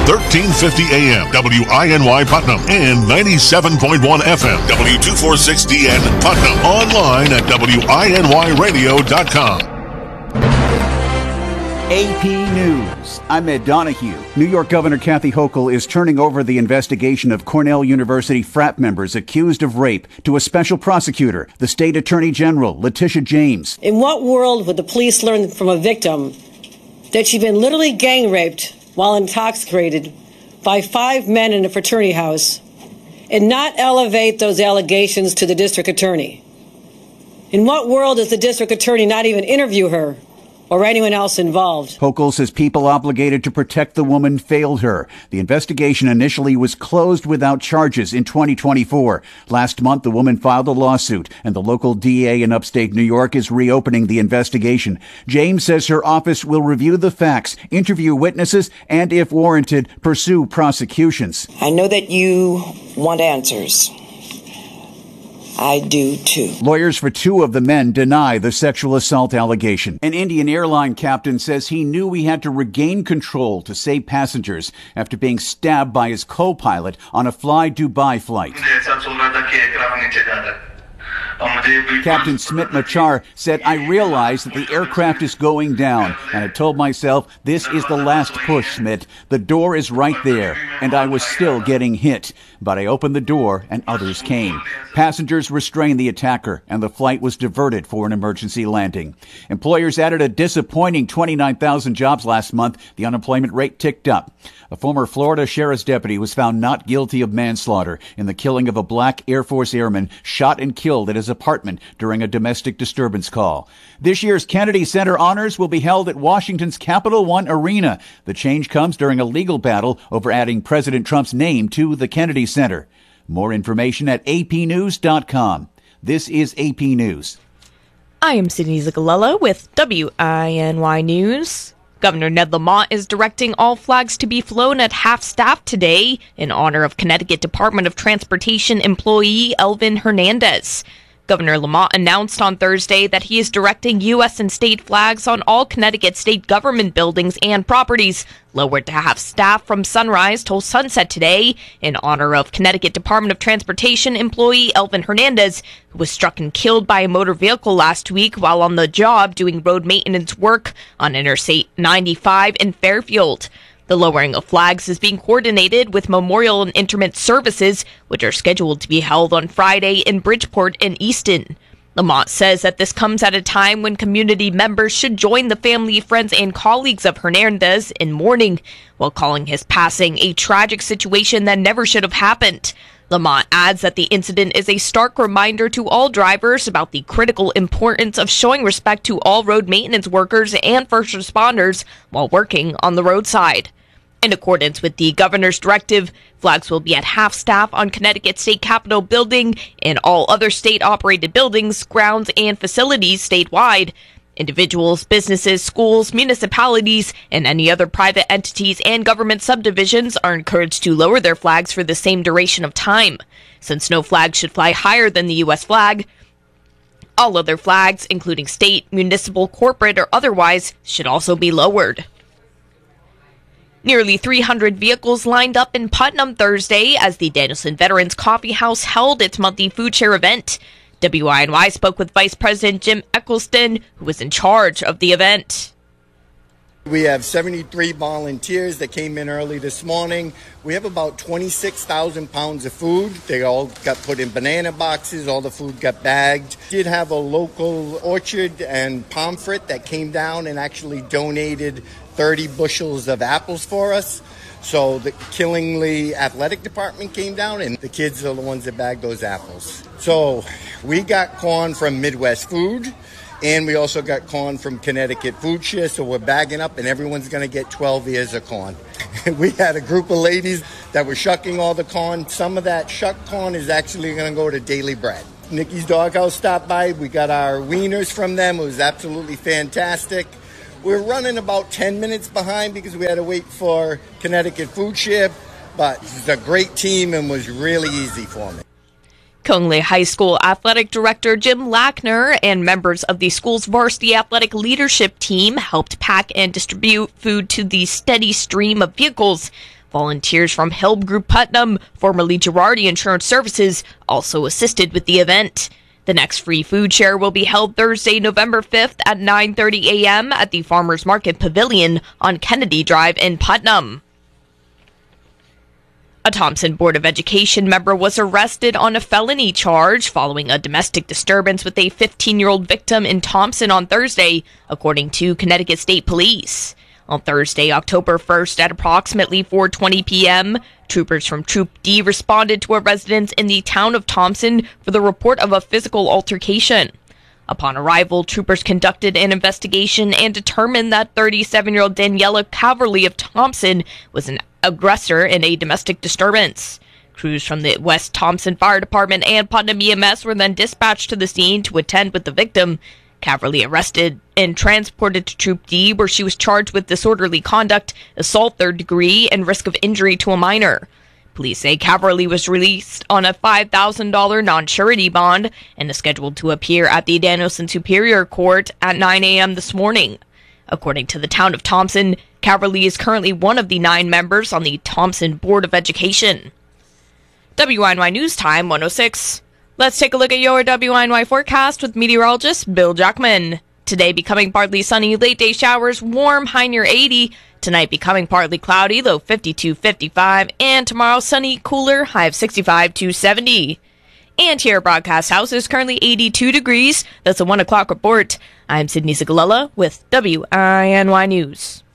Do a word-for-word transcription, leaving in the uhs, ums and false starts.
thirteen fifty A M, W I N Y Putnam, and ninety-seven point one F M, W two forty-six D N Putnam. Online at W I N Y radio dot com. A P News. I'm Ed Donahue. New York Governor Kathy Hochul is turning over the investigation of Cornell University frat members accused of rape to a special prosecutor, the state attorney general, Letitia James. In what world would the police learn from a victim that she'd been literally gang raped while intoxicated by five men in a fraternity house and not elevate those allegations to the district attorney? In what world does the district attorney not even interview her or anyone else involved? Hochul says people obligated to protect the woman failed her. The investigation initially was closed without charges in twenty twenty-four. Last month, the woman filed a lawsuit, and the local D A in upstate New York is reopening the investigation. James says her office will review the facts, interview witnesses, and, if warranted, pursue prosecutions. I know that you want answers. I do too. Lawyers for two of the men deny the sexual assault allegation. An Indian airline captain says he knew he had to regain control to save passengers after being stabbed by his co-pilot on a Fly Dubai flight. Captain Smit Machar said, "I realized that the aircraft is going down, and I told myself, this is the last push, Smit. The door is right there, and I was still getting hit. But I opened the door, and others came. Passengers restrained the attacker, and the flight was diverted for an emergency landing." Employers added a disappointing twenty-nine thousand jobs last month. The unemployment rate ticked up. A former Florida sheriff's deputy was found not guilty of manslaughter in the killing of a black Air Force airman shot and killed at his apartment during a domestic disturbance call. This year's Kennedy Center honors will be held at Washington's Capital One Arena. The change comes during a legal battle over adding President Trump's name to the Kennedy Center. More information at A P news dot com. This is A P News. I am Sydney Zigalella with W I N Y News. Governor Ned Lamont is directing all flags to be flown at half-staff today in honor of Connecticut Department of Transportation employee Elvin Hernandez. Governor Lamont announced on Thursday that he is directing U S and state flags on all Connecticut state government buildings and properties, lowered to half-staff from sunrise till sunset today in honor of Connecticut Department of Transportation employee Elvin Hernandez, who was struck and killed by a motor vehicle last week while on the job doing road maintenance work on Interstate ninety-five in Fairfield. The lowering of flags is being coordinated with memorial and interment services, which are scheduled to be held on Friday in Bridgeport and Easton. Lamont says that this comes at a time when community members should join the family, friends, and colleagues of Hernandez in mourning, while calling his passing a tragic situation that never should have happened. Lamont adds that the incident is a stark reminder to all drivers about the critical importance of showing respect to all road maintenance workers and first responders while working on the roadside. In accordance with the governor's directive, flags will be at half-staff on Connecticut State Capitol Building and all other state-operated buildings, grounds, and facilities statewide. Individuals, businesses, schools, municipalities, and any other private entities and government subdivisions are encouraged to lower their flags for the same duration of time. Since no flag should fly higher than the U S flag, all other flags, including state, municipal, corporate, or otherwise, should also be lowered. Nearly three hundred vehicles lined up in Putnam Thursday as the Danielson Veterans Coffee House held its monthly food share event. W I N Y spoke with Vice President Jim Eccleston, who was in charge of the event. We have seventy-three volunteers that came in early this morning. We have about twenty-six thousand pounds of food. They all got put in banana boxes. All the food got bagged. Did have a local orchard and Pomfret that came down and actually donated thirty bushels of apples for us. So the Killingly Athletic Department came down, and the kids are the ones that bagged those apples. So we got corn from Midwest Food, and we also got corn from Connecticut Food Share, so we're bagging up, and everyone's going to get twelve ears of corn. We had a group of ladies that were shucking all the corn. Some of that shucked corn is actually going to go to Daily Bread. Nikki's Doghouse stopped by. We got our wieners from them. It was absolutely fantastic. We're running about ten minutes behind because we had to wait for Connecticut Food Share, but it's a great team and was really easy for me. Conley High School Athletic Director Jim Lackner and members of the school's varsity athletic leadership team helped pack and distribute food to the steady stream of vehicles. Volunteers from Hilb Group Putnam, formerly Girardi Insurance Services, also assisted with the event. The next free food share will be held Thursday, November fifth at nine thirty a.m. at the Farmers Market Pavilion on Kennedy Drive in Putnam. A Thompson Board of Education member was arrested on a felony charge following a domestic disturbance with a fifteen-year-old victim in Thompson on Thursday, according to Connecticut State Police. On Thursday, October first at approximately four twenty p.m., troopers from Troop D responded to a residence in the town of Thompson for the report of a physical altercation. Upon arrival, troopers conducted an investigation and determined that thirty-seven-year-old Daniela Caverly of Thompson was an aggressor in a domestic disturbance. Crews from the West Thompson Fire Department and Putnam E M S were then dispatched to the scene to attend with the victim. Caverly arrested and transported to Troop D, where she was charged with disorderly conduct, assault third degree, and risk of injury to a minor. Police say Caverly was released on a five thousand dollars non-surety bond and is scheduled to appear at the Danielson Superior Court at nine a.m. this morning. According to the town of Thompson, Caverly is currently one of the nine members on the Thompson Board of Education. W I N Y News Time one oh six. Let's take a look at your W I N Y forecast with meteorologist Bill Jackman. Today becoming partly sunny, late day showers, warm, high near eighty. Tonight becoming partly cloudy, low fifty-two, fifty-five. And tomorrow sunny, cooler, high of sixty-five to seventy. And here at Broadcast House is currently eighty-two degrees. That's a one o'clock report. I'm Sydney Sigalella with W I N Y News.